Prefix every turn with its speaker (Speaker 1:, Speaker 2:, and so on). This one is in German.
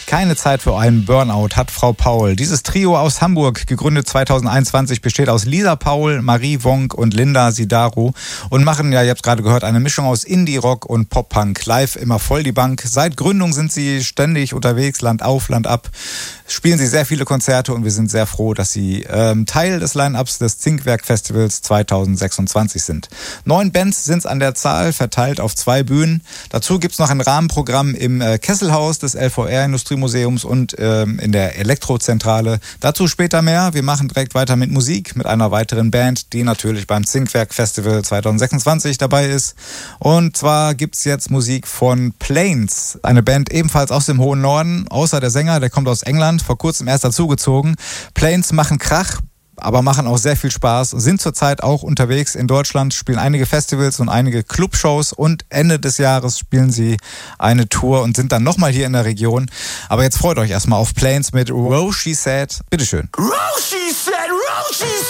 Speaker 1: Keine Zeit für einen Burnout hat Frau Paul. Dieses Trio aus Hamburg, gegründet 2021, besteht aus Lisa Paul, Marie Wonk und Linda Sidaru und machen, ja, ihr habt gerade gehört, eine Mischung aus Indie-Rock und Pop-Punk. Live immer voll die Bank. Seit Gründung sind sie ständig unterwegs, Land auf, Land ab. Spielen sie sehr viele Konzerte und wir sind sehr froh, dass sie Teil des Line-Ups des Zinkwerk Festivals 2026 sind. 9 Bands sind es an der Zahl, verteilt auf 2 Bühnen. Dazu gibt's noch ein Rahmenprogramm im Kesselhaus des LVR Industriemuseums und in der Elektrozentrale. Dazu später mehr. Wir machen direkt weiter mit Musik, mit einer weiteren Band, die natürlich beim Zinkwerk Festival 2026 dabei ist. Und zwar gibt's jetzt Musik von Planes, eine Band ebenfalls aus dem hohen Norden, außer der Sänger, der kommt aus England, vor kurzem erst dazugezogen. Planes machen Krach, aber machen auch sehr viel Spaß, sind zurzeit auch unterwegs in Deutschland, spielen einige Festivals und einige Clubshows und Ende des Jahres spielen sie eine Tour und sind dann nochmal hier in der Region. Aber jetzt freut euch erstmal auf Planes mit Row She Said. Bitteschön.
Speaker 2: Row She Said, Row She Said.